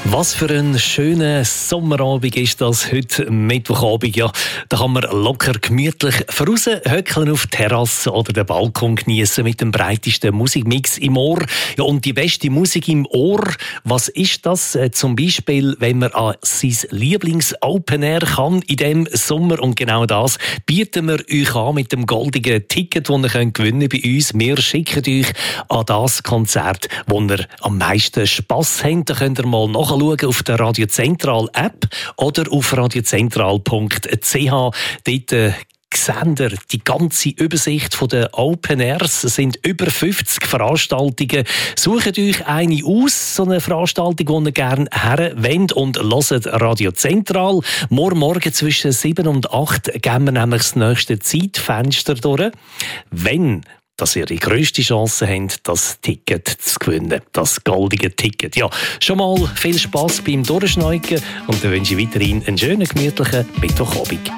Was für ein schöner Sommerabend ist das heute Mittwochabend. Ja, da kann man locker gemütlich voraushöckeln auf die Terrasse oder den Balkon genießen mit dem breitesten Musikmix im Ohr. Ja, und die beste Musik im Ohr, was ist das? Zum Beispiel, wenn man an sein Lieblings-Open Air kann in diesem Sommer. Und genau das bieten wir euch an mit dem goldigen Ticket, das ihr gewinnen könnt bei uns. Wir schicken euch an das Konzert, wo ihr am meisten Spass habt. Da könnt ihr mal nachschauen auf der Radio Zentral App oder auf radiozentral.ch. Dort seht ihr die ganze Übersicht der Open Airs. Es sind über 50 Veranstaltungen. Sucht euch eine aus, so eine Veranstaltung, die ihr gerne her wollt, und hört Radio Zentral. Morgen zwischen 7 und 8 geben wir nämlich das nächste Zeitfenster durch. Wenn dass ihr die grösste Chance habt, das Ticket zu gewinnen. Das goldige Ticket. Ja, schon mal viel Spass beim Durchschneuken und dann wünsche ich weiterhin einen schönen, gemütlichen Mittwochabend.